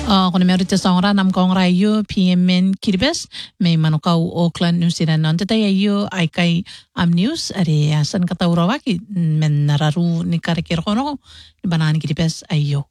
Kung meron sa nam kong rayo PMN Kiribes may manukaw Auckland New Zealand non tatayo ay kay news ari san katawrawaki men nararu ni karikir kono ni banani Kiribes ayo.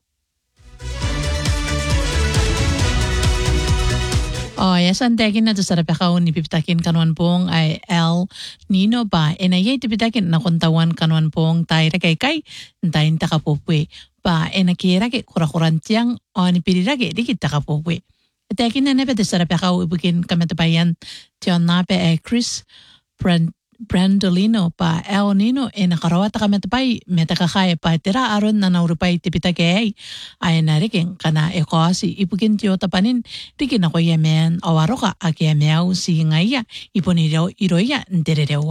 Yasan tagin na sa rapakaw ni pipitakin kanuan pong ay El Nino ba enayay tipitakin na kontawan kanuan pong tayo kay tayin takapupwe ba enakira ke kura-kurantiyang ni pirirage di kita kapupwe. Tagin na nebe sa rapakaw ibugin kamatabayan tiyon nape ay Chris Brandolino pa El Nino nakarawata kamatapay metakakaya pa tira aron na naurupay tipitagay ay nariking kana ekosi ibugin tiyo tapanin rikin ako yamen awaro ka agyameaw si ngaya iponiraw iroya ndererew.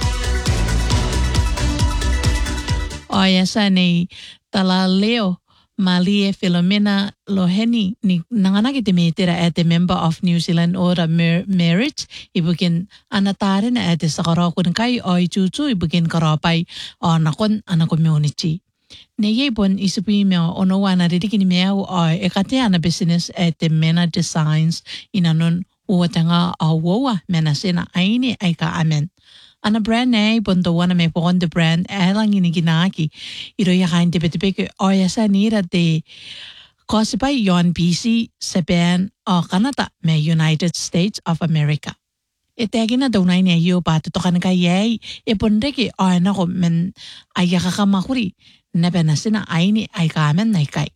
Yasa ni talaleo Malie Filomena Loheni ni nanganak itimitira ete member of New Zealand Order Merit ibugin anatare na ete sa karakun kay o ichuchu ibugin karapay o nakon community. Niyipon isupi mo onowa na ridikin meaw o ekate ana business ete mena designs inanon uwatanga awawa mena sina aini ay ka amen. Ana brand na punto na may pokon de brand lang iniginaki iro yakain tipitipik o yasa nira de kosipay yon BC Japan o Canada may United States of America. Itagin na daw na niya patutokan kayay ipunriki o nako men ayakakamakuri na benasina ayni ay kamen na ikay.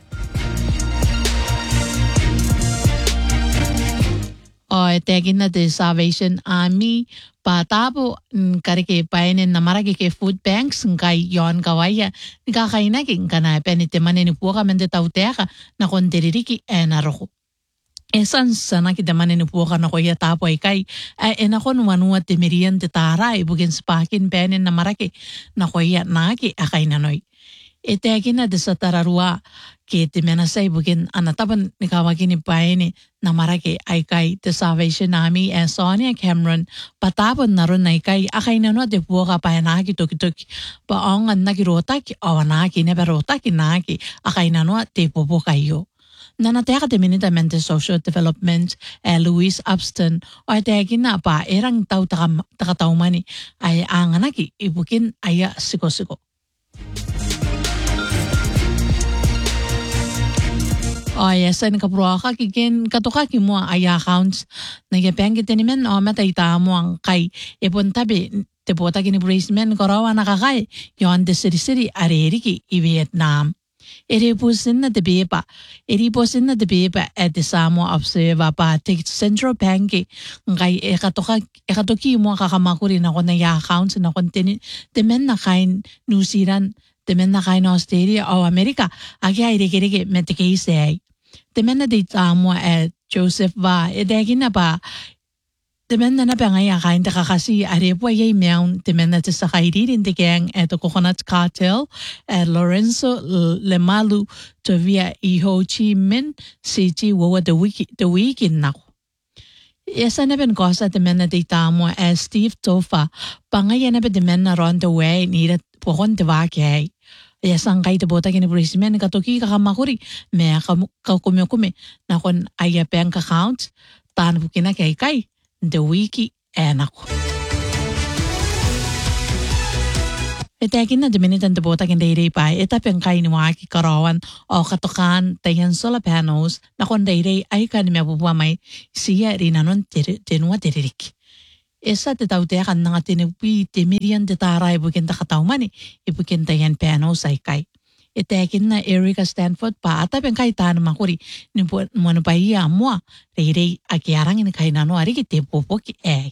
Itagin na the Salvation Army patabo karike painin na maragi ke food banks ngay yon kawaya nikakainaging kana peniteman ni puwa mende tauteka na kondiririki enaroko. Esan sana kidaman ni puwa na koya tapo ay kay enakon wanua timirian titara ibugin spakin penin na maragi na koya naki akay nanoy. Itagin na sa tararua kiti menasay bugin anataban ni kawagin ni paini na maraki ay kay The Salvation Army and Sonia Cameron patapon na ron ay kay akay na no de buka pa naki tukituk paongan nagirotak o naki neberotak naki akay na no de bubo kayo. Nanateka de minitamente social development Louise Upston o itagin na pa erang tau takataumani ay anganaki ibukin aya siko-siko. Yasan kapruaka kikin katukaki mo ay accounts nagyapang kitinimen o matayta mo ang kay ipon tabi tepota kinibracemen korawa nakakay yon de siri areriki i Vietnam. Iripusin na debepa at the Samoa Observer pa take Central Bank ngay ekatoki mo kakamakurin ako na accounts na kontinin demen na kain New Zealand demen na kain Australia o Amerika agi ay rikiriki metikisay. Demen na dita mo at Joseph ba edegin na ba demen na nabangay akain ta kakasi arepo ay meown demen na sa kairin de gang at Coconut Cartel at Lorenzo Lemalu Tovia i Ho Chi Minh City wawa the weekend nako. Yesa na ben kosa demen na dita mo as Steve Tofa pangayan na ba demen na round the way nira pokon de vakay. Yasang kay tebota kinibracemen katoki kakamakuri may kakume na kon ayapeng account tan bukina kay the wiki enako. Itagin na diminitan tebota kindairi pa itapeng kay ni waki karawan o katokan tayan solar panels na kon dairi ay kan mabubuwa may siya rinanon tinwa diririk. Esa titawtekan nga tinupi timirian titaray bukin takatawman ibukin tayan panels ay kay. Itagin na Erica Stanford pa atapeng kay tanong makuri ni mo pa iya mo rei agyarang ni kay nano ari kiti popoki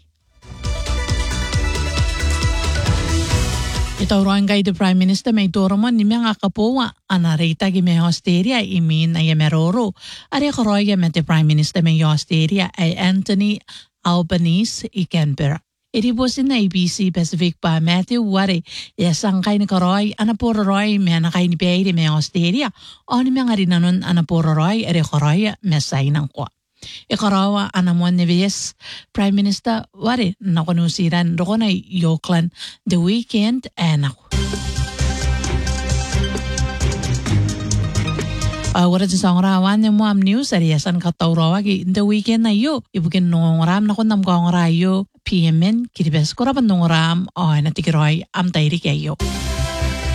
Ito roang kay the Prime Minister may toroman ni mga kapuwa anarita gi may Australia imin ay meroro. Ari koroya may the Prime Minister may Australia ay Anthony Albanese i Canberra. Iribosin na ABC Pacific pa Matthew Wari yasang kay ni Karoy anapuro Roy may nakay ni Payri may Australia o ni mga rinanon anapuro Roy eri Karoy mesay ng kwa. Ikarawa anamon ni Vice Prime Minister Wari nakunusiran roko na Auckland the weekend ako. Wala sa songrawan niya mo am news ariasan katawrawa ki in the weekend na yo. Ibukin nongoram na kung namgongrayo PMN kiribes ko rapan nongoram o natikiroy am tayri kayo.